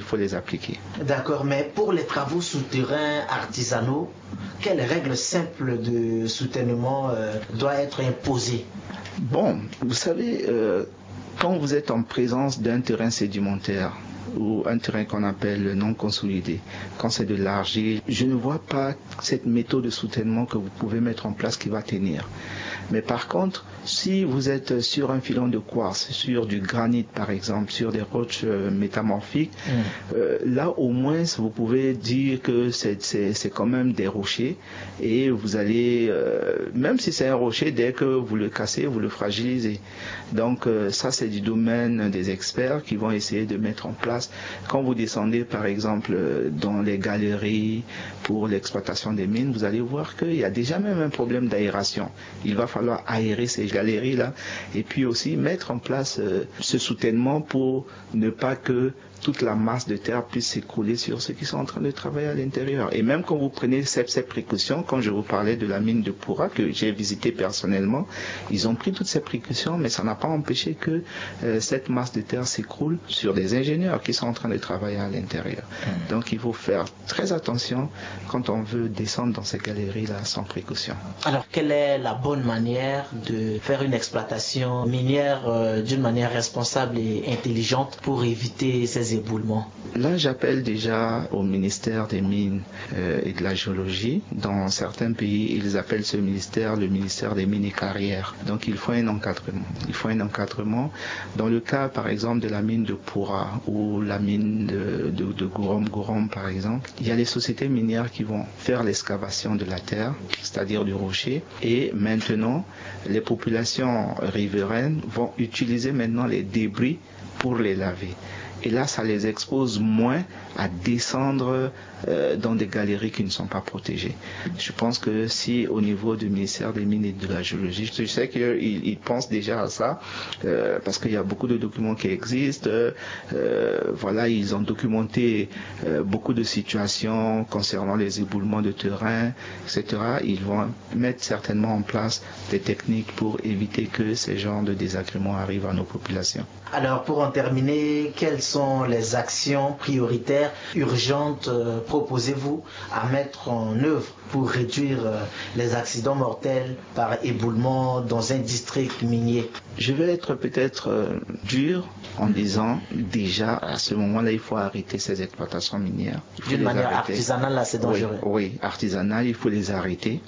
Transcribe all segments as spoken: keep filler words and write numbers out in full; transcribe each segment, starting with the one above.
faut les appliquer. D'accord, mais pour les travaux souterrains artisanaux, quelles règles simples de soutènement euh, doivent être imposées? Bon, vous savez, euh, quand vous êtes en présence d'un terrain sédimentaire, ou un terrain qu'on appelle non consolidé, quand c'est de l'argile, je ne vois pas cette méthode de soutènement que vous pouvez mettre en place qui va tenir. Mais par contre, si vous êtes sur un filon de quartz, sur du granit par exemple, sur des roches euh, métamorphiques, mmh. euh, là au moins vous pouvez dire que c'est, c'est, c'est quand même des rochers et vous allez, euh, même si c'est un rocher, dès que vous le cassez, vous le fragilisez. Donc euh, ça c'est du domaine des experts qui vont essayer de mettre en place. Quand vous descendez par exemple dans les galeries pour l'exploitation des mines, vous allez voir qu'il y a déjà même un problème d'aération. Il va falloir aérer ces galeries là et puis aussi mettre en place euh, ce soutènement pour ne pas que toute la masse de terre puisse s'écrouler sur ceux qui sont en train de travailler à l'intérieur. Et même quand vous prenez ces, ces précautions, quand je vous parlais de la mine de Poura que j'ai visité personnellement, ils ont pris toutes ces précautions, mais ça n'a pas empêché que euh, cette masse de terre s'écroule sur des ingénieurs qui sont en train de travailler à l'intérieur. Mmh. Donc il faut faire très attention quand on veut descendre dans ces galeries-là sans précaution. Alors quelle est la bonne manière de faire une exploitation minière euh, d'une manière responsable et intelligente pour éviter ces éboulements? Là, j'appelle déjà au ministère des Mines euh, et de la Géologie. Dans certains pays, ils appellent ce ministère le ministère des Mines et Carrières. Donc, il faut un encadrement. Il faut un encadrement. Dans le cas, par exemple, de la mine de Poura ou la mine de, de, de Gorom Gorom, par exemple, il y a les sociétés minières qui vont faire l'excavation de la terre, c'est-à-dire du rocher. Et maintenant, les populations riveraines vont utiliser maintenant les débris pour les laver. Et là, ça les expose moins à descendre euh, dans des galeries qui ne sont pas protégées. Je pense que si au niveau du ministère des Mines et de la Géologie, je sais qu'ils ils pensent déjà à ça, euh, parce qu'il y a beaucoup de documents qui existent. Euh, voilà, ils ont documenté euh, beaucoup de situations concernant les éboulements de terrain, et cetera. Ils vont mettre certainement en place des techniques pour éviter que ces genres de désagréments arrivent à nos populations. Alors, pour en terminer, quelles sont les actions prioritaires, urgentes, euh, proposez-vous à mettre en œuvre pour réduire euh, les accidents mortels par éboulement dans un district minier? Je vais être peut-être euh, dur en disant déjà à ce moment-là, il faut arrêter ces exploitations minières. D'une manière arrêter. artisanale, là, c'est dangereux. Oui, oui, artisanale, il faut les arrêter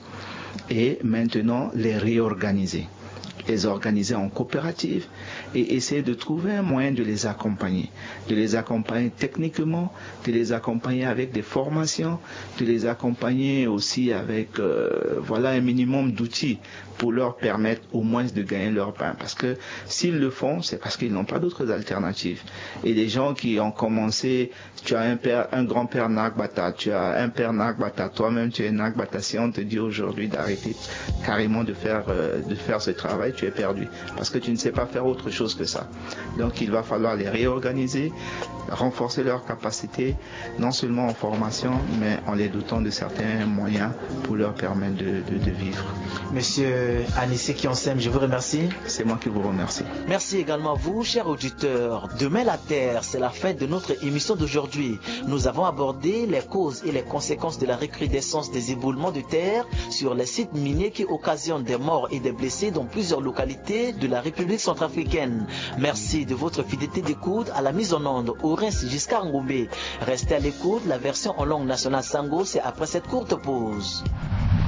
et maintenant les réorganiser. Les organiser en coopérative et essayer de trouver un moyen de les accompagner, de les accompagner techniquement, de les accompagner avec des formations, de les accompagner aussi avec euh, voilà un minimum d'outils pour leur permettre au moins de gagner leur pain. Parce que s'ils le font, c'est parce qu'ils n'ont pas d'autres alternatives. Et les gens qui ont commencé, tu as un père, un grand-père Nagbata, tu as un père Nagbata, toi-même tu es Nagbata, si on te dit aujourd'hui d'arrêter carrément de faire, euh, de faire ce travail, tu es perdu. Parce que tu ne sais pas faire autre chose que ça. Donc il va falloir les réorganiser, renforcer leurs capacités, non seulement en formation, mais en les dotant de certains moyens pour leur permettre de, de, de vivre. Monsieur Anissé Kionsem, je vous remercie. C'est moi qui vous remercie. Merci également à vous, chers auditeurs. Demain la Terre, c'est la fête de notre émission d'aujourd'hui. Nous avons abordé les causes et les conséquences de la recrudescence des éboulements de terre sur les sites miniers qui occasionnent des morts et des blessés dans plusieurs localités de la République centrafricaine. Merci de votre fidélité d'écoute à la mise en onde Orin Giscard Ngoumbé. Restez à l'écoute, la version en langue nationale Sango, c'est après cette courte pause.